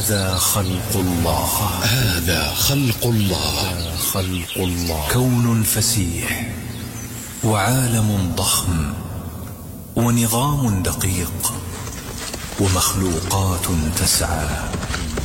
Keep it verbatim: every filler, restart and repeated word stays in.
هذا خلق الله هذا خلق الله خلق الله كون فسيح وعالم ضخم ونظام دقيق ومخلوقات تسعى